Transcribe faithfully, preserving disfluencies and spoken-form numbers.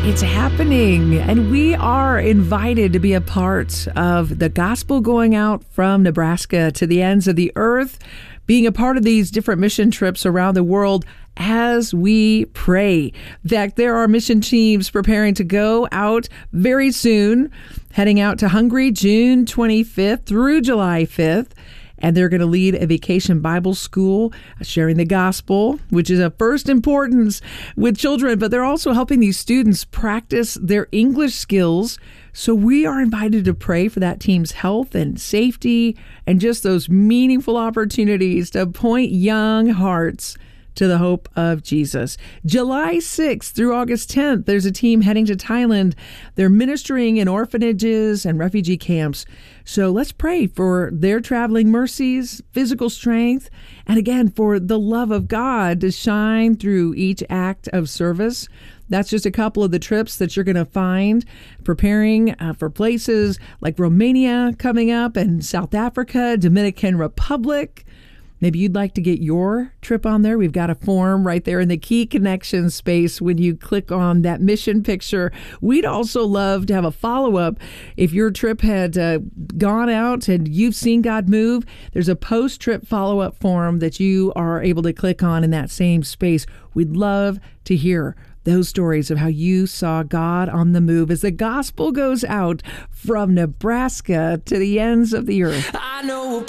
It's happening, and we are invited to be a part of the gospel going out from Nebraska to the ends of the earth, being a part of these different mission trips around the world as we pray. In fact, there are mission teams preparing to go out very soon, heading out to Hungary June twenty-fifth through July fifth. And they're going to lead a vacation Bible school, sharing the gospel, which is of first importance with children, but they're also helping these students practice their English skills. So we are invited to pray for that team's health and safety and just those meaningful opportunities to point young hearts to the hope of Jesus. July sixth through August tenth, there's a team heading to Thailand. They're ministering in orphanages and refugee camps. So let's pray for their traveling mercies, physical strength, and again, for the love of God to shine through each act of service. That's just a couple of the trips that you're going to find preparing uh, for places like Romania coming up and South Africa, Dominican Republic. Maybe you'd like to get your trip on there. We've got a form right there in the Key Connection space when you click on that mission picture. We'd also love to have a follow-up. If your trip had uh, gone out and you've seen God move, there's a post-trip follow-up form that you are able to click on in that same space. We'd love to hear those stories of how you saw God on the move as the gospel goes out from Nebraska to the ends of the earth. I know